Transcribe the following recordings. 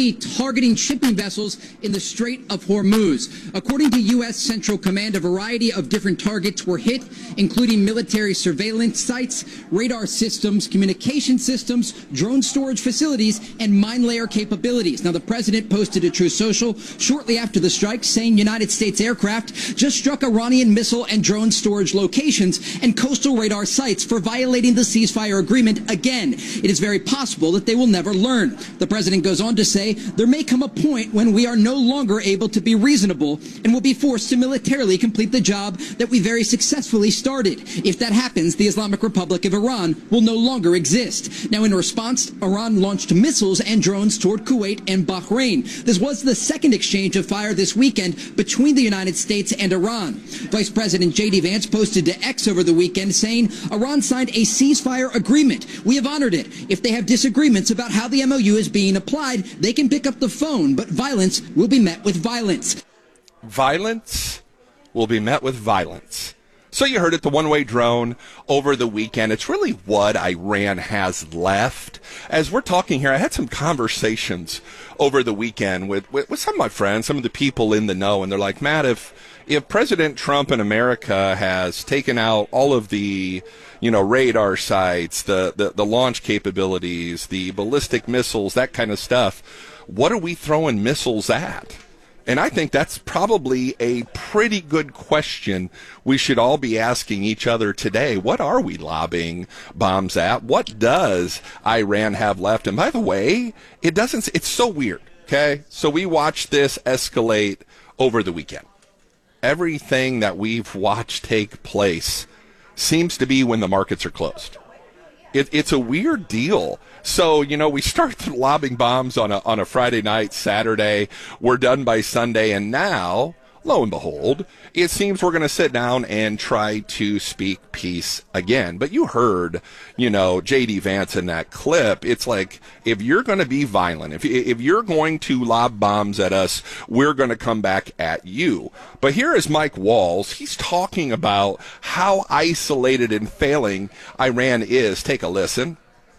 Sea targeting shipping vessels in the Strait of Hormuz. According to U.S. Central Command, a variety of different targets were hit, including military surveillance sites, radar systems, communication systems, drone storage facilities, and mine layer capabilities. Now, the president posted to Truth Social shortly after the strike, saying United States aircraft just struck Iranian missile and drone storage locations and coastal radar sites for violating the ceasefire agreement again. It is very possible that they will never learn. The president goes on to say there may come a point when we are no longer able to be reasonable and will be forced to militarily complete the job that we very successfully started. If that happens, the Islamic Republic of Iran will no longer exist. Now, in response, Iran launched missiles and drones toward Kuwait and Bahrain. This was the second exchange of fire this weekend between the United States and Iran. Vice President J.D. Vance posted to X over the weekend saying Iran signed a ceasefire agreement. We have honored it. If they have disagreements about how the MOU is being applied, they can pick up the phone, but violence will be met with violence. Violence will be met with violence. So you heard it, the one-way drone over the weekend. It's really what Iran has left. As we're talking here, I had some conversations over the weekend with some of my friends, some of the people in the know, and they're like, Matt, if President Trump in America has taken out all of the, radar sites, the launch capabilities, the ballistic missiles, that kind of stuff, what are we throwing missiles at? And I think that's probably a pretty good question we should all be asking each other today. What are we lobbing bombs at? What does Iran have left? And by the way, it's so weird, okay? So we watched this escalate over the weekend. Everything that we've watched take place seems to be when the markets are closed. It's a weird deal. So, we start lobbing bombs on a Friday night, Saturday. We're done by Sunday. And now, lo and behold, it seems we're going to sit down and try to speak peace again. But you heard, J.D. Vance in that clip. It's like, if you're going to be violent, if you're going to lob bombs at us, we're going to come back at you. But here is Mike Walls. He's talking about how isolated and failing Iran is. Take a listen.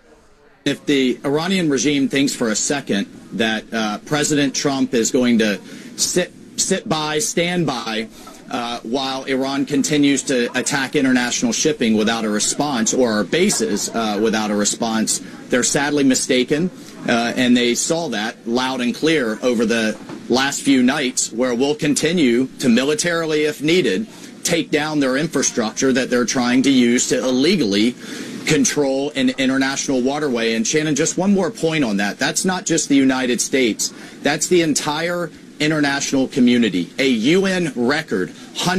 If the Iranian regime thinks for a second that President Trump is going to stand by, while Iran continues to attack international shipping without a response, or our bases without a response, they're sadly mistaken. And they saw that loud and clear over the last few nights, where we'll continue to militarily, if needed, take down their infrastructure that they're trying to use to illegally control an international waterway. And Shannon, just one more point on that. That's not just the United States. That's the entire international community. A UN record,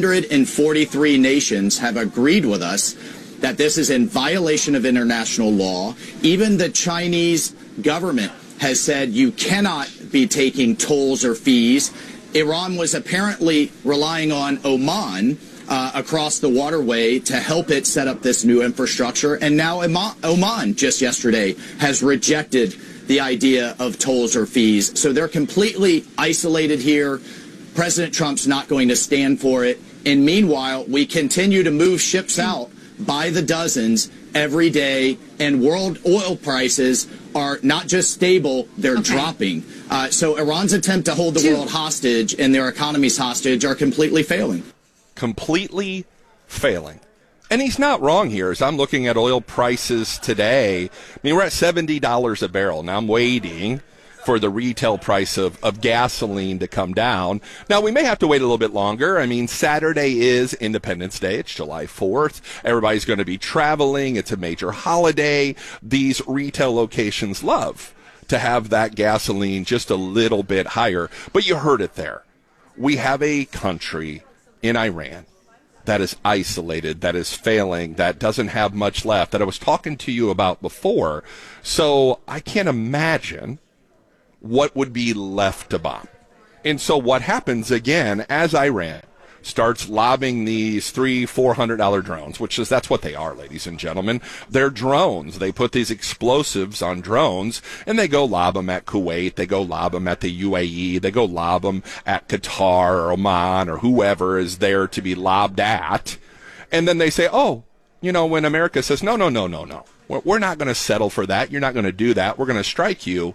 143 nations have agreed with us that this is in violation of international law. Even the Chinese government has said you cannot be taking tolls or fees. Iran was apparently relying on Oman across the waterway to help it set up this new infrastructure. And now Oman, just yesterday, has rejected the idea of tolls or fees. So they're completely isolated here. President Trump's not going to stand for it. And meanwhile, we continue to move ships out by the dozens every day. And world oil prices are not just stable, they're dropping. So Iran's attempt to hold the world hostage and their economies hostage are completely failing. Completely failing. And he's not wrong here. As I'm looking at oil prices today, I mean, we're at $70 a barrel. Now I'm waiting for the retail price of gasoline to come down. Now, we may have to wait a little bit longer. I mean, Saturday is Independence Day. It's July 4th. Everybody's going to be traveling. It's a major holiday. These retail locations love to have that gasoline just a little bit higher. But you heard it there. We have a country in Iran that is isolated, that is failing, that doesn't have much left, that I was talking to you about before. So I can't imagine what would be left to bomb. And so what happens again, as Iran starts lobbing these $300-$400 drones, that's what they are, ladies and gentlemen. They're drones. They put these explosives on drones, and they go lob them at Kuwait. They go lob them at the UAE. They go lob them at Qatar or Oman or whoever is there to be lobbed at. And then they say, when America says, no, we're not going to settle for that. You're not going to do that. We're going to strike you.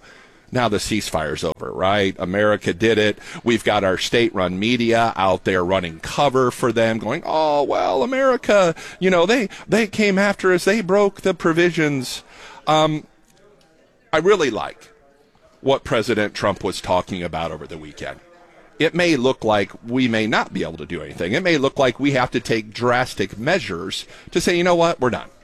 now the ceasefire's over, right? America did it. We've got our state-run media out there running cover for them, going, oh, well, America, they came after us. They broke the provisions. I really like what President Trump was talking about over the weekend. It may look like we may not be able to do anything. It may look like we have to take drastic measures to say, you know what, we're done.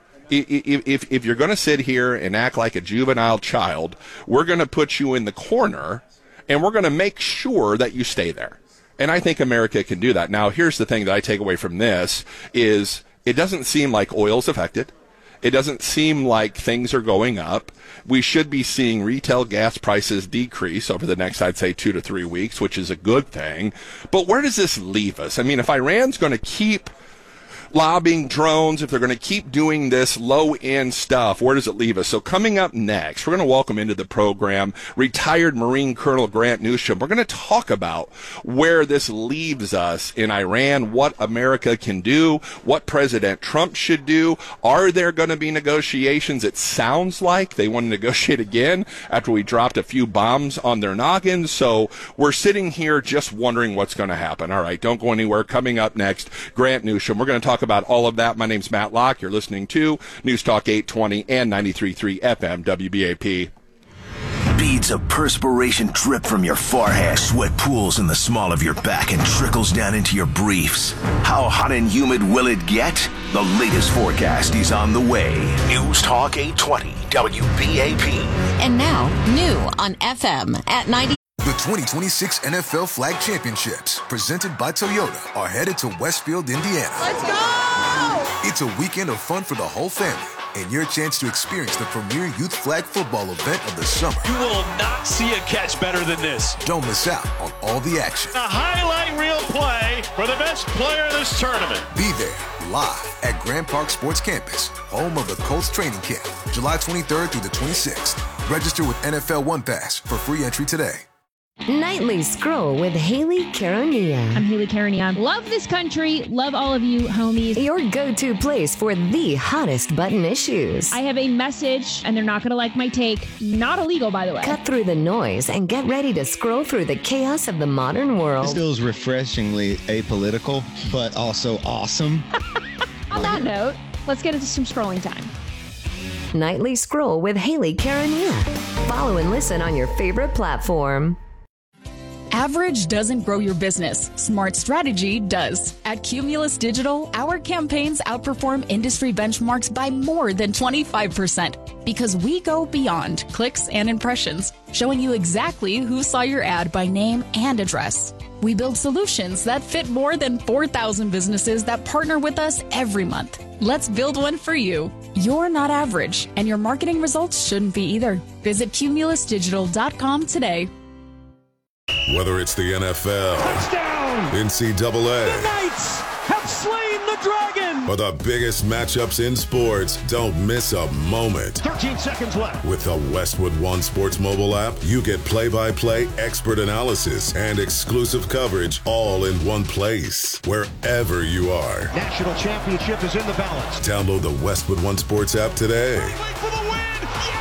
If you're going to sit here and act like a juvenile child, we're going to put you in the corner, and we're going to make sure that you stay there. And I think America can do that. Now, here's the thing that I take away from this is it doesn't seem like oil's affected. It doesn't seem like things are going up. We should be seeing retail gas prices decrease over the next, I'd say, 2 to 3 weeks, which is a good thing. But where does this leave us? I mean, if Iran's going to keep lobbying drones, if they're going to keep doing this low-end stuff, where does it leave us? So coming up next, we're going to welcome into the program retired Marine Colonel Grant Newsham. We're going to talk about where this leaves us in Iran, what America can do, what President Trump should do. Are there going to be negotiations? It sounds like they want to negotiate again after we dropped a few bombs on their noggins. So we're sitting here just wondering what's going to happen. All right, don't go anywhere. Coming up next, Grant Newsham. We're going to talk about all of that. My name's Matt Locke. You're listening to News Talk 820 and 93.3 FM WBAP. Beads of perspiration drip from your forehead. Sweat pools in the small of your back and trickles down into your briefs. How hot and humid will it get? The latest forecast is on the way. News Talk 820 WBAP. And now, new on FM at 90. The 2026 NFL Flag Championships, presented by Toyota, are headed to Westfield, Indiana. Let's go! It's a weekend of fun for the whole family, and your chance to experience the premier youth flag football event of the summer. You will not see a catch better than this. Don't miss out on all the action. A highlight reel play for the best player in this tournament. Be there, live at Grand Park Sports Campus, home of the Colts training camp, July 23rd through the 26th. Register with NFL One Pass for free entry today. Nightly Scroll with Haley Carania. I'm Haley Carania. Love this country. Love all of you, homies. Your go-to place for the hottest button issues. I have a message, and they're not going to like my take. Not illegal, by the way. Cut through the noise and get ready to scroll through the chaos of the modern world. This feels refreshingly apolitical, but also awesome. On that note, let's get into some scrolling time. Nightly Scroll with Haley Carania. Follow and listen on your favorite platform. Average doesn't grow your business. Smart strategy does. At Cumulus Digital, our campaigns outperform industry benchmarks by more than 25% because we go beyond clicks and impressions, showing you exactly who saw your ad by name and address. We build solutions that fit more than 4,000 businesses that partner with us every month. Let's build one for you. You're not average, and your marketing results shouldn't be either. Visit cumulusdigital.com today. Whether it's the NFL, Touchdown! NCAA, The Knights have slain the dragon! or the biggest matchups in sports, don't miss a moment. 13 seconds left. With the Westwood One Sports mobile app, you get play-by-play expert analysis and exclusive coverage all in one place, wherever you are. National championship is in the balance. Download the Westwood One Sports app today. For the win!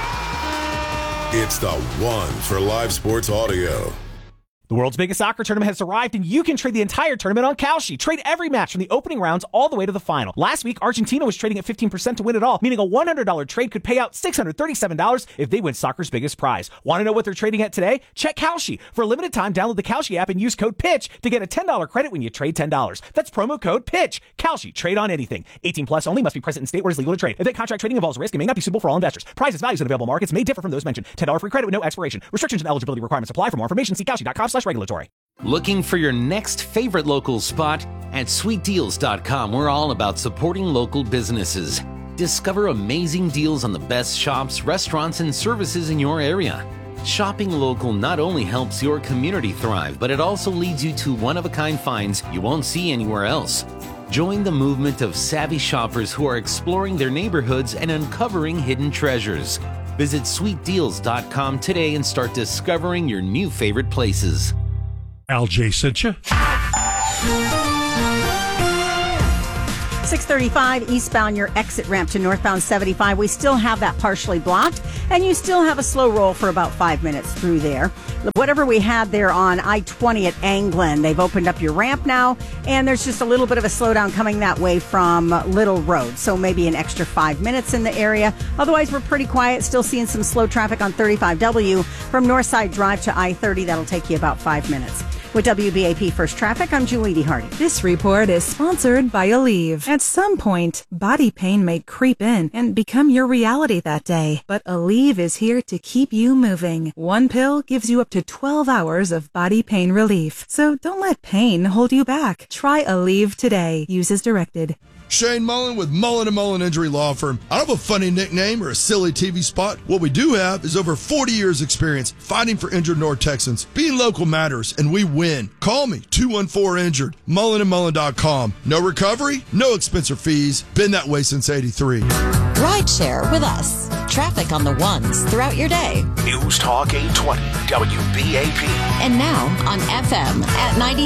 Yeah! It's the one for live sports audio. The world's biggest soccer tournament has arrived, and you can trade the entire tournament on Kalshi. Trade every match from the opening rounds all the way to the final. Last week, Argentina was trading at 15% to win it all, meaning a $100 trade could pay out $637 if they win soccer's biggest prize. Want to know what they're trading at today? Check Kalshi. For a limited time, download the Kalshi app and use code PITCH to get a $10 credit when you trade $10. That's promo code PITCH. Kalshi. Trade on anything. 18 plus only. Must be present in state where it is legal to trade. Event contract trading involves risk and may not be suitable for all investors. Prizes, values, and available markets may differ from those mentioned. $10 free credit with no expiration. Restrictions and eligibility requirements apply. For more information, see Kalshi.com/regulatory. Looking for your next favorite local spot? At sweetdeals.com, we're all about supporting local businesses. Discover amazing deals on the best shops, restaurants, and services in your area. Shopping local not only helps your community thrive, but it also leads you to one-of-a-kind finds you won't see anywhere else. Join the movement of savvy shoppers who are exploring their neighborhoods and uncovering hidden treasures. Visit sweetdeals.com today and start discovering your new favorite places. Al J sent you. 635 eastbound, your exit ramp to northbound 75. We still have that partially blocked, and you still have a slow roll for about 5 minutes through there. Whatever we had there on I-20 at Anglin, they've opened up your ramp now, and there's just a little bit of a slowdown coming that way from Little Road. So maybe an extra 5 minutes in the area. Otherwise, we're pretty quiet. Still seeing some slow traffic on 35W from Northside Drive to I-30. That'll take you about 5 minutes. With WBAP First Traffic, I'm Julie D. Hardy. This report is sponsored by Aleve. At some point, body pain may creep in and become your reality that day. But Aleve is here to keep you moving. One pill gives you up to 12 hours of body pain relief. So don't let pain hold you back. Try Aleve today. Use as directed. Shane Mullen with Mullen & Mullen Injury Law Firm. I don't have a funny nickname or a silly TV spot. What we do have is over 40 years experience fighting for injured North Texans. Being local matters, and we win. Call me, 214-INJURED, mullenandmullen.com. No recovery, no expense or fees. Been that way since 83. Rideshare with us. Traffic on the ones throughout your day. News Talk 820 WBAP. And now on FM at 90.